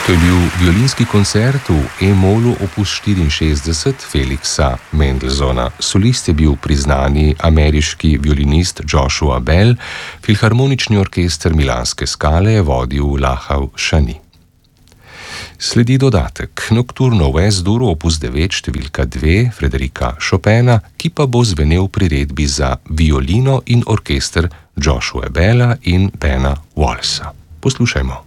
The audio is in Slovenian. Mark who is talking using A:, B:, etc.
A: To je bil violinski koncert v E-molu opus 64 Felixa Mendelssohna. Solist je bil priznani ameriški violinist Joshua Bell, filharmonični orkester Milanske Skale je vodil Lahav Šani. Sledi dodatek Nocturno v S-dur opus 9 številka 2 Frederika Chopina, ki pa bo zvenel v priredbi za violino in orkester Joshua Bella in Bena Wallsa. Poslušajmo.